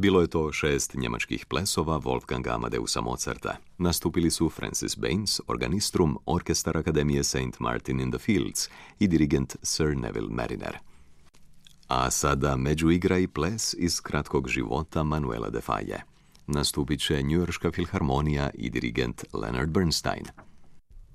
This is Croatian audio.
Bilo je to 6 njemačkih plesova Wolfganga Amadeusa Mozarta. Nastupili su Francis Baines, organistrum, orkestar Akademije St. Martin in the Fields i dirigent Sir Neville Mariner. A sada međuigra i ples iz kratkog života Manuela Defaye. Nastupit će Njujorška filharmonija i dirigent Leonard Bernstein.